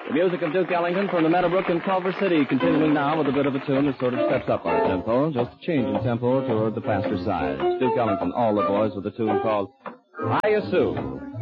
The music of Duke Ellington from the Meadowbrook in Culver City, continuing now with a bit of a tune that sort of steps up our tempo, just a change in tempo toward the faster side. Duke Ellington, All the Boys, with a tune called Hiya Sue.